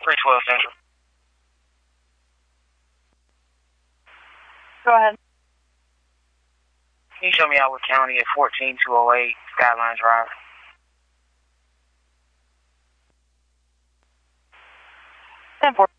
312 Central. Go ahead. Can you show me Outwood County at 14208 Skyline Drive? 10-4.